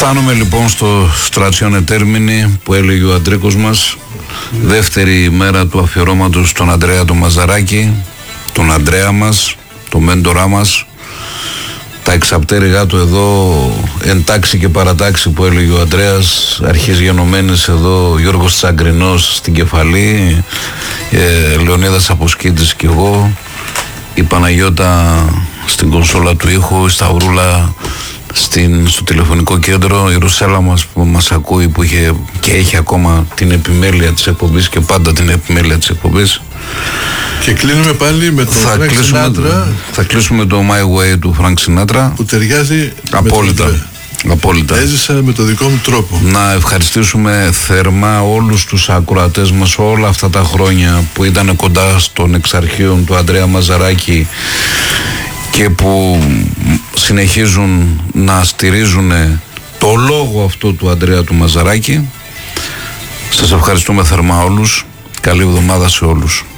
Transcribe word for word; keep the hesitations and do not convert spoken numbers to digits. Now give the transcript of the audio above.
Φτάνουμε λοιπόν στο Στρατσιόνε Τέρμινη που έλεγε ο Αντρίκος μας. Δεύτερη μέρα του αφιερώματος στον Ανδρέα τον Μαζαράκη, τον Ανδρέα μας, τον μέντορά μας. Τα εξαπτέρυγά του εδώ εν τάξη και παρατάξη που έλεγε ο Ανδρέας, αρχής γενομένης εδώ Γιώργος Τσαγκρινός στην κεφαλή, ε, Λεωνίδας Αποσκήτης και εγώ, η Παναγιώτα στην κονσόλα του ήχου, η Σταυρούλα στην, στο τηλεφωνικό κέντρο, η Ρουσέλα μας που μας ακούει, που είχε και έχει ακόμα την επιμέλεια της εκπομπής και πάντα την επιμέλεια της εκπομπής. Και κλείνουμε πάλι με τον Frank Sinatra. Θα κλείσουμε το My Way του Frank Sinatra που ταιριάζει απόλυτα. Με Απόλυτα. Έζησα με το δικό μου τρόπο. Να ευχαριστήσουμε θερμά όλους τους ακροατές μας όλα αυτά τα χρόνια που ήταν κοντά στον εξαρχείων του Ανδρέα Μαζαράκη και που συνεχίζουν να στηρίζουν το λόγο αυτό του Ανδρέα του Μαζαράκη. Σας ευχαριστούμε θερμά όλους. Καλή εβδομάδα σε όλους.